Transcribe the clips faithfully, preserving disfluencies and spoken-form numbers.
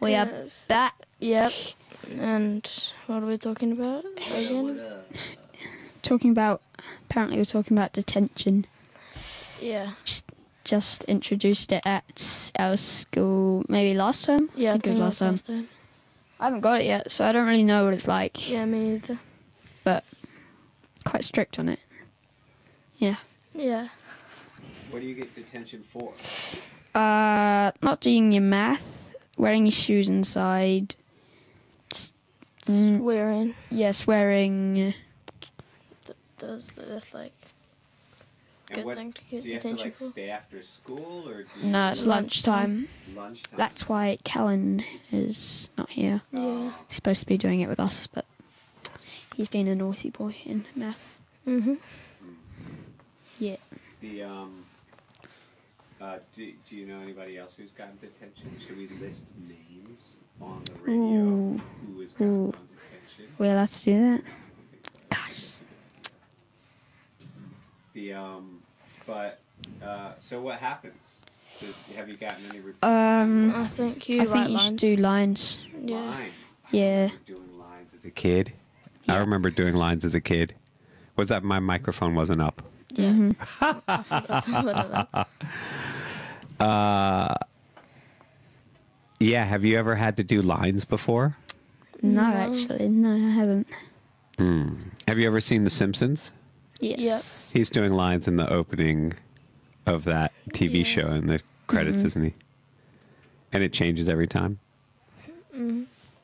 We are Yes. back. Yep. And what are we talking about again? Talking about, apparently we're talking about detention. Yeah. Just introduced it at our school maybe last time. Yeah, I think it was last time. last time. I haven't got it yet, so I don't really know what it's like. Yeah, me neither. But quite strict on it. Yeah. Yeah. What do you get detention for? Uh, not doing your math, wearing your shoes inside. Mm, Swearing. yeah, swearing. Th- Does that's like And good what, thing to get do you have to detention like for? stay after school or do you No, it's lunchtime. lunchtime? That's why Callan is not here. Yeah. He's supposed to be doing it with us, but he's been a naughty boy in math. Mhm. Yeah. The um. Uh, do, do you know anybody else who's gotten detention? Should we list names on the radio Ooh. who has gotten Ooh. on detention? We'll have to do that. Gosh. The um, but uh, so what happens? Does, have you gotten any reports? Um, I think you I write think you lines. should do lines. Yeah. Lines. Yeah. Doing lines as a kid. I Yeah. remember doing lines as a kid. Was that my microphone wasn't up? Yeah. Mhm. I forgot to put it up. Uh, yeah. Have you ever had to do lines before? No, No. actually, no, I haven't. Hmm. Have you ever seen The Simpsons? Yes. He's doing lines in the opening of that T V Yeah. show in the credits, Mhm. isn't he? And it changes every time. Mhm.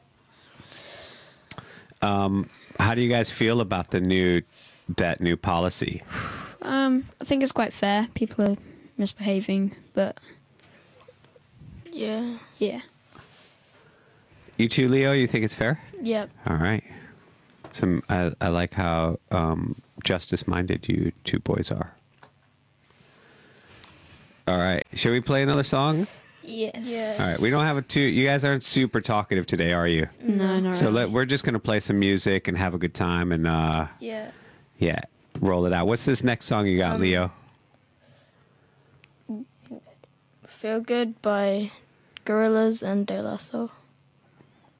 Um, how do you guys feel about the new that new policy? Um, I think it's quite fair. People are misbehaving, but Yeah. yeah. You too, Leo. You think it's fair? Yep. All right. Some I, I like how um, justice-minded you two boys are. All right. Shall we play another song? Yes. Yes. All right. We don't have a two. You guys aren't super talkative today, are you? No, no. So let, we're just gonna play some music and have a good time and uh, Yeah. yeah, roll it out. What's this next song you got, Um, Leo? Feel Good by Gorillaz and De La Soul.